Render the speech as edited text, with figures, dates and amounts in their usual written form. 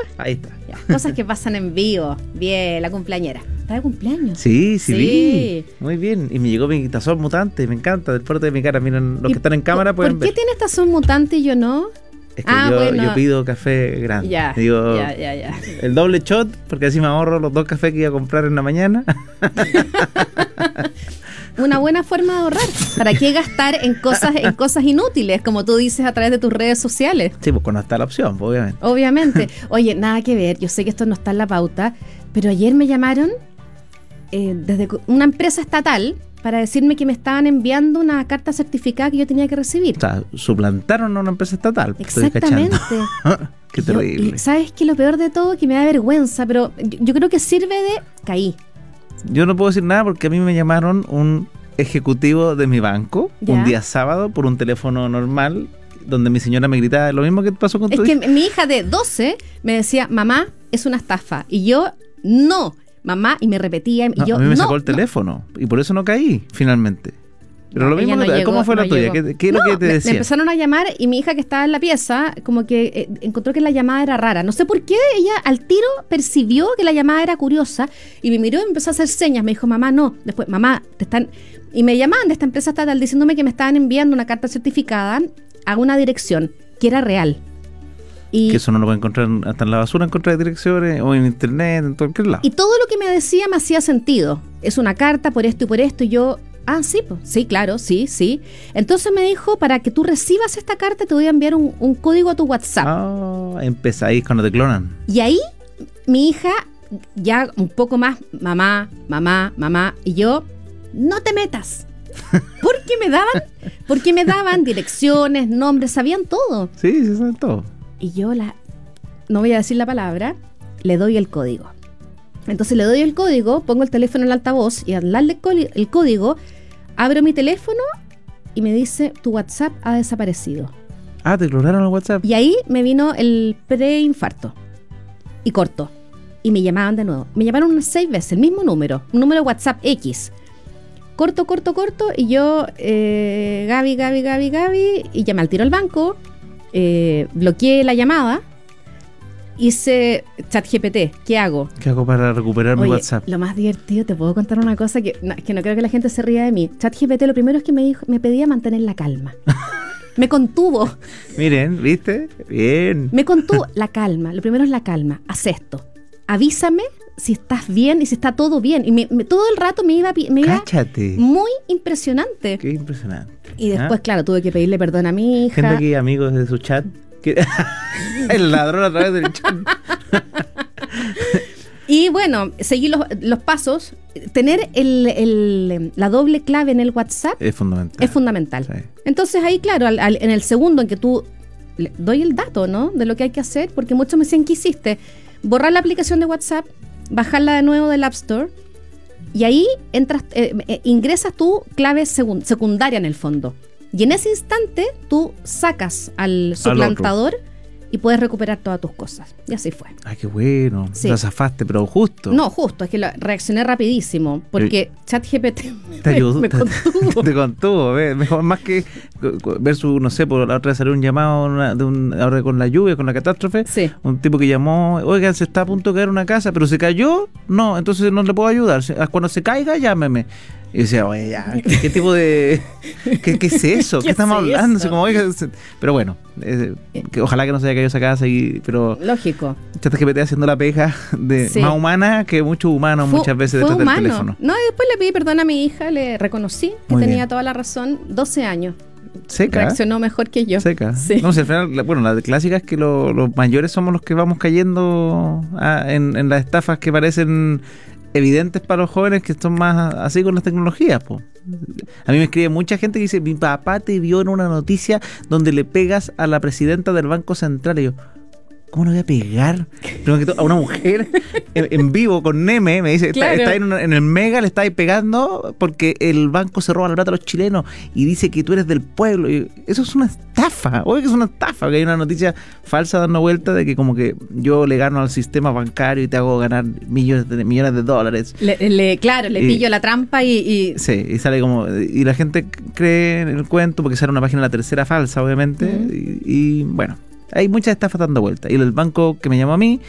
después? Ahí está. Ya, cosas que pasan en vivo. Bien, la cumpleañera. ¿Está de cumpleaños? Sí, vi. Muy bien. Y me llegó mi tazón mutante, me encanta, del porte de mi cara. Miren, los que están en cámara pueden ver. ¿Por qué tienes tazón mutante y yo no? Es que yo pido café grande. Ya, digo, ya. El doble shot, porque así me ahorro los 2 cafés que iba a comprar en la mañana. Una buena forma de ahorrar. ¿Para qué gastar en cosas inútiles, como tú dices a través de tus redes sociales? Sí, pues cuando está la opción, pues, obviamente. Obviamente. Oye, nada que ver, yo sé que esto no está en la pauta, pero ayer me llamaron desde una empresa estatal para decirme que me estaban enviando una carta certificada que yo tenía que recibir. O sea, suplantaron a una empresa estatal. Exactamente. Qué terrible. ¿Sabes qué? Lo peor de todo, que me da vergüenza, pero yo creo que sirve de... Caí. Yo no puedo decir nada porque a mí me llamaron un ejecutivo de mi banco un día sábado por un teléfono normal donde mi señora me gritaba lo mismo que pasó con tu hija. Es que mi hija de 12 me decía, mamá, es una estafa. Y yo, no, mamá, y me repetía. Y yo, a mí me sacó el teléfono y por eso no caí finalmente. Pero lo mismo, ¿cómo fue la tuya? ¿Qué es lo que te decía? Me empezaron a llamar y mi hija que estaba en la pieza como que encontró que la llamada era rara. No sé por qué, ella al tiro percibió que la llamada era curiosa y me miró y me empezó a hacer señas. Me dijo, mamá, no. Después, mamá, te están... Y me llamaban de esta empresa estatal diciéndome que me estaban enviando una carta certificada a una dirección que era real. Y que eso no lo puede encontrar hasta en la basura, en contra de direcciones o en internet, en cualquier lado. Y todo lo que me decía me hacía sentido. Es una carta por esto y por esto. Y yo... Ah, sí, pues, sí, claro, sí. Entonces me dijo, para que tú recibas esta carta te voy a enviar un código a tu WhatsApp. Empezáis cuando te clonan. Y ahí mi hija ya un poco más, mamá, y yo, no te metas. Porque me daban direcciones, nombres, sabían todo. Sí, se saben todo. Y yo no voy a decir la palabra, le doy el código. Entonces le doy el código, pongo el teléfono en el altavoz y al darle el código, abro mi teléfono y me dice, tu WhatsApp ha desaparecido. ¿Te clonaron el WhatsApp? Y ahí me vino el preinfarto y cortó. Y me llamaban de nuevo. Me llamaron unas 6 veces, el mismo número, un número WhatsApp X. Corto, y yo, Gaby, y llamé al tiro al banco, bloqueé la llamada. Hice ChatGPT. ¿Qué hago? ¿Qué hago para recuperar mi WhatsApp? Lo más divertido, te puedo contar una cosa que no creo que la gente se ría de mí. ChatGPT lo primero es que me pedía mantener la calma. Me contuvo. Miren, ¿viste? Bien. Me contuvo la calma. Lo primero es la calma. Haz esto. Avísame si estás bien y si está todo bien. Y todo el rato me iba Cáchate. Muy impresionante. Qué impresionante. Y después, claro, tuve que pedirle perdón a mi hija. Gente aquí, amigos de su chat. El ladrón a través del chat. Y bueno, seguir los pasos. Tener la doble clave en el WhatsApp es fundamental. Sí. Entonces ahí, claro, en el segundo en que tú doy el dato, ¿no? De lo que hay que hacer, porque muchos me decían, ¿qué hiciste? Borrar la aplicación de WhatsApp, bajarla de nuevo del App Store y ahí ingresas tu clave secundaria en el fondo. Y en ese instante tú sacas al suplantador y puedes recuperar todas tus cosas. Y así fue. Qué bueno. Sí. La zafaste, pero justo. No, justo. Es que reaccioné rapidísimo. Porque ChatGPT me contuvo. Te contuvo. Mejor, más que versus, no sé, por la otra vez salió un llamado ahora con la lluvia, con la catástrofe. Sí. Un tipo que llamó, oigan, se está a punto de caer una casa, pero se cayó. No, entonces no le puedo ayudar. Cuando se caiga, llámeme. Y decía, oye, ya, ¿qué tipo de... ¿Qué es eso? ¿Qué estamos hablando? Así como, oiga, pero bueno, ojalá que no se haya caído esa casa. Pero lógico. ChatGPT haciendo la peja más humana que muchos humanos muchas veces detrás del teléfono. No, y después le pedí perdón a mi hija, le reconocí que tenía toda la razón. 12 años. Seca. Reaccionó mejor que yo. Seca. Sí. No, si al final, la clásica es que los mayores somos los que vamos cayendo en las estafas que parecen evidentes para los jóvenes, que son más así con las tecnologías, po. A mí me escribe mucha gente que dice, mi papá te vio en una noticia donde le pegas a la presidenta del Banco Central. Y yo, ¿cómo le voy a pegar a una mujer en vivo con Neme? Me dice, claro. está en el Mega, le está ahí pegando porque el banco se roba la plata a los chilenos y dice que tú eres del pueblo. Y eso es una estafa. Oye, que es una estafa, que hay una noticia falsa dando vuelta de que como que yo le gano al sistema bancario y te hago ganar millones de dólares. Le pillo la trampa y... Sí, y sale como... Y la gente cree en el cuento porque sale una página de La Tercera falsa, obviamente. Y bueno... Hay muchas estafas dando vueltas. Y el banco que me llamó a mí